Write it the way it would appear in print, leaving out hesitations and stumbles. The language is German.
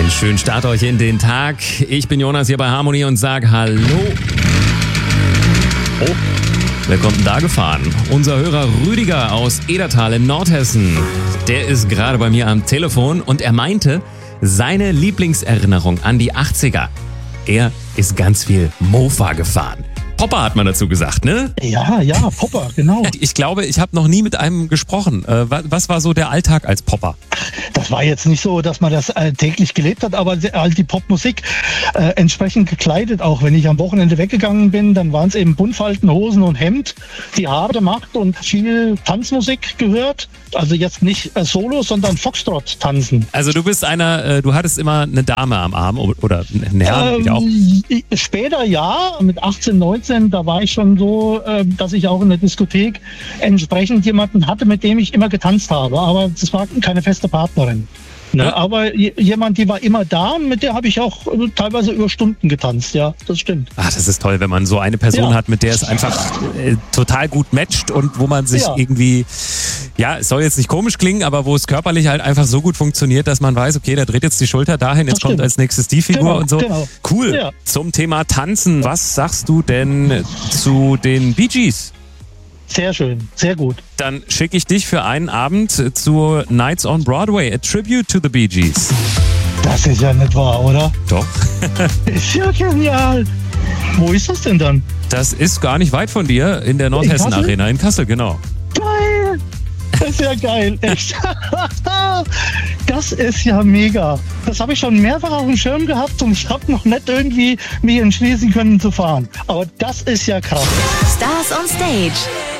Einen schönen Start euch in den Tag. Ich bin Jonas hier bei Harmonie und sag Hallo. Oh, wer kommt denn da gefahren? Unser Hörer Rüdiger aus Edertal in Nordhessen. Der ist gerade bei mir am Telefon und er meinte, seine Lieblingserinnerung an die 80er. Er ist ganz viel Mofa gefahren. Popper hat man dazu gesagt, ne? Ja, Popper, genau. Ich glaube, ich habe noch nie mit einem gesprochen. Was war so der Alltag als Popper? Das war jetzt nicht so, dass man das täglich gelebt hat, aber halt die Popmusik entsprechend gekleidet. Auch wenn ich am Wochenende weggegangen bin, dann waren es eben Buntfalten, Hosen und Hemd, die Haare gemacht und viel Tanzmusik gehört. Also jetzt nicht Solo, sondern Foxtrot tanzen. Also du bist du hattest immer eine Dame am Arm oder einen Herrn? Auch? Später ja, mit 18, 19, da war ich schon so, dass ich auch in der Diskothek entsprechend jemanden hatte, mit dem ich immer getanzt habe. Aber das war keine feste Partnerin. Ne? Ja. Aber jemand, die war immer da und mit der habe ich auch teilweise über Stunden getanzt, ja, das stimmt. Ach, das ist toll, wenn man so eine Person hat, mit der es einfach total gut matcht und wo man sich irgendwie, es soll jetzt nicht komisch klingen, aber wo es körperlich halt einfach so gut funktioniert, dass man weiß, okay, der dreht jetzt die Schulter dahin, jetzt kommt als nächstes die Figur und so. Genau. Cool. Ja. Zum Thema Tanzen, was sagst du denn zu den Bee Gees? Sehr schön, sehr gut. Dann schicke ich dich für einen Abend zu Nights on Broadway, a tribute to the Bee Gees. Das ist ja nicht wahr, oder? Doch. Ist ja genial. Wo ist das denn dann? Das ist gar nicht weit von dir, in der Nordhessen Arena in Kassel, genau. Geil! Das ist ja geil, echt. Das ist ja mega. Das habe ich schon mehrfach auf dem Schirm gehabt und ich habe noch nicht irgendwie mich entschließen können zu fahren. Aber das ist ja krass. Stars on Stage